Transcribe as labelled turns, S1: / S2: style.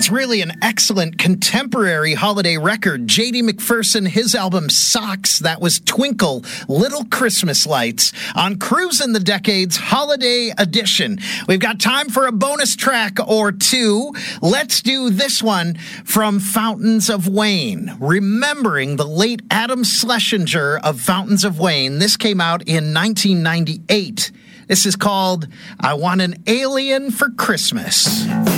S1: That's really an excellent contemporary holiday record. J.D. McPherson, his album Socks, that was Twinkle, Little Christmas Lights on Cruisin' the Decades Holiday Edition. We've got time for a bonus track or two. Let's do this one from Fountains of Wayne. Remembering the late Adam Schlesinger of Fountains of Wayne. This came out in 1998. This is called I Want an Alien for Christmas.